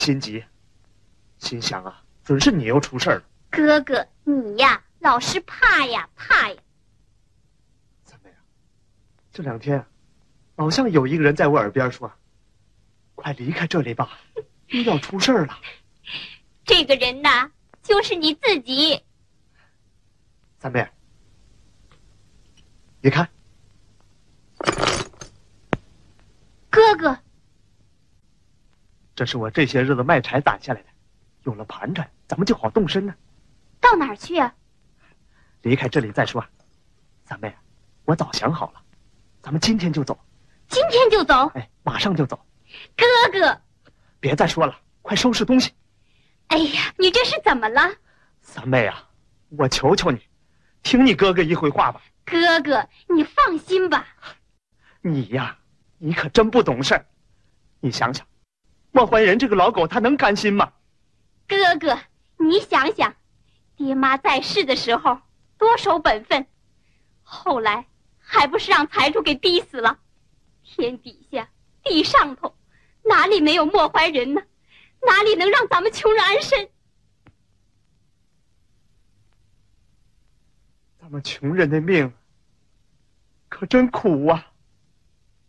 心急，心想啊，准是你又出事了。 哥哥，你呀，老是怕呀怕呀。 三妹啊，这2天啊，好像有一个人在我耳边说：“快离开这里吧，又要出事了。” 这个人呐，就是你自己。 三妹，你看， 哥哥， 这是我这些日子卖柴攒下来的，有了盘缠，咱们就好动身呢。 到哪儿去啊？ 离开这里再说。三妹，我早想好了，咱们今天就走。 今天就走？ 哎，马上就走。 哥哥， 别再说了，快收拾东西。 哎呀，你这是怎么了？ 三妹啊，我求求你，听你哥哥一回话吧。 哥哥，你放心吧。 你呀，你可真不懂事儿。你想想，莫怀仁这个老狗，他能甘心吗？ 哥哥，你想想，爹妈在世的时候多守本分，后来还不是让财主给逼死了？天底下地上头，哪里没有莫怀仁呢？哪里能让咱们穷人安身？ 咱们穷人的命可真苦啊！